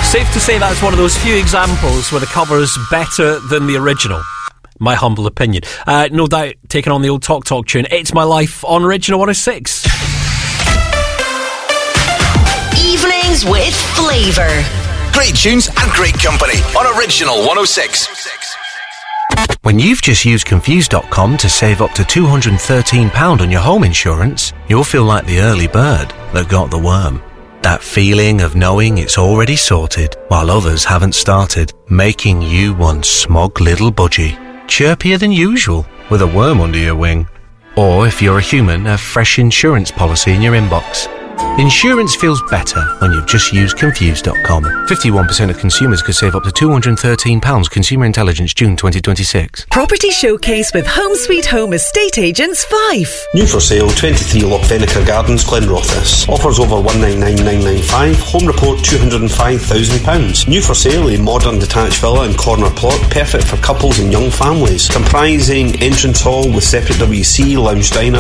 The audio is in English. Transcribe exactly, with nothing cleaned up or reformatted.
Safe to say that's one of those few examples where the cover's better than the original. My humble opinion. Uh, no doubt taking on the old Talk Talk tune. It's My Life on Original one oh six. Evenings with flavour. Great tunes and great company on Original one oh six. When you've just used Confused dot com to save up to two hundred thirteen pounds on your home insurance, you'll feel like the early bird that got the worm. That feeling of knowing it's already sorted while others haven't started, making you one smug little budgie, chirpier than usual with a worm under your wing. Or if you're a human, a fresh insurance policy in your inbox. Insurance feels better when you've just used Confused dot com. fifty-one percent of consumers could save up to two hundred thirteen pounds. Consumer Intelligence, June twenty twenty-six. Property Showcase with Home Sweet Home Estate Agents Fife. New for sale, twenty-three Lochvenica Gardens, Glenrothes. Offers over one nine nine nine nine five. Home report two hundred five thousand pounds. New for sale, a modern detached villa and corner plot, perfect for couples and young families. Comprising entrance hall with separate W C, lounge diner,